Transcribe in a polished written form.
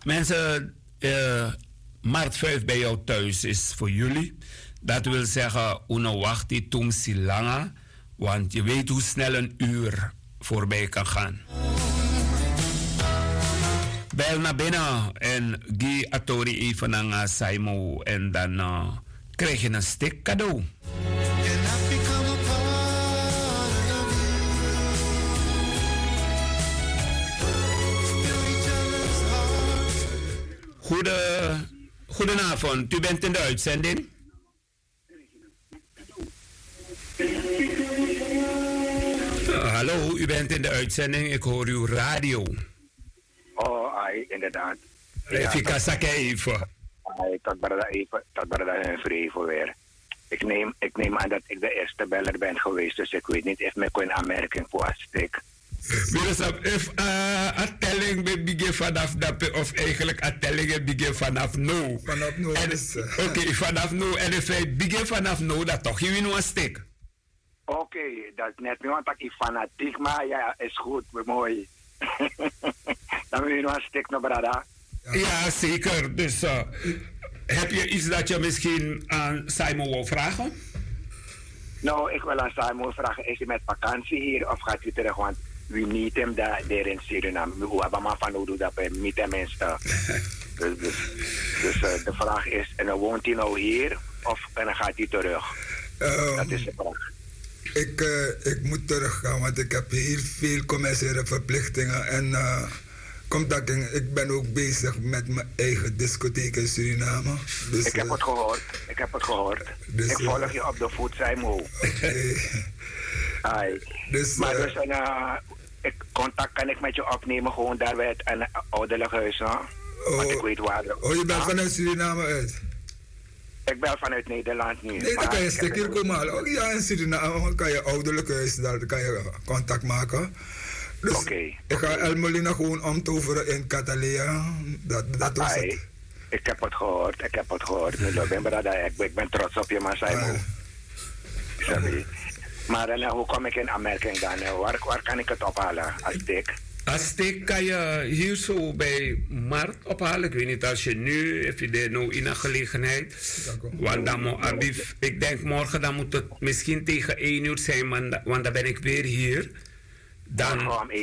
Mensen, Maart 5 bij jou thuis is voor jullie. Dat wil zeggen, uno wacht die tum silanga. Want je weet hoe snel een uur voorbij kan gaan. Bel naar binnen en gi atori even aan Saimo. En dan krijg je een stick cadeau. Goedenavond, u bent in de uitzending. Hallo, u bent in de uitzending, ik hoor uw radio. Oh, ai, inderdaad. Even zakken even. Tot barada even weer. Ik neem aan dat ik de eerste beller ben geweest, dus ik weet niet of ik een aanmerking voor stik. If a telling begin vanaf dat of eigenlijk a telling begin vanaf no. Vanaf no. Oké, vanaf no. En if hij begin vanaf no, dat toch je wint een stick. Oké, dat is net niet, want ik fanatiek, maar ja, is goed, mooi. Dan wil je nog een stick naar brada. Ja, zeker. Dus heb je iets dat je misschien aan Simon wil vragen? Nou, ik wil aan Simon vragen, is hij met vakantie hier of gaat hij terug? Want we meet hem daar in Suriname. We hebben maar van hoe dat we meet hem in staan. Dus de vraag is, en dan woont hij nou hier of en dan gaat hij terug? Dat is de vraag. Ik moet teruggaan, want ik heb heel veel commerciële verplichtingen. En komt dat ik ben ook bezig met mijn eigen discotheek in Suriname. Dus, ik heb het gehoord. Dus, ik volg je op de voet, Simon. Dus, maar dus contact kan ik met je opnemen, gewoon daar bij het ouderlijk huis, hè? Want ik weet waar. Je bent vanuit Suriname uit? Ik ben vanuit Nederland nu. Nee, dan kan je een stuk hier komen halen. Ja, in Suriname kan je ouderlijk huis, daar kan je contact maken. Dus ik ga El Molina gewoon omtoveren in Catalina. Dat was het. Ik heb het gehoord. Ik ben trots op je, maar Simon. Sorry. Maar hoe kom ik in aanmerking dan? Waar kan ik het ophalen als stick? Als stick kan je hier zo bij Markt ophalen. Ik weet niet als je nu, of je er nou in een gelegenheid. Want dan moet ik denk morgen dan moet het misschien tegen 1 uur zijn, want dan ben ik weer hier. Dan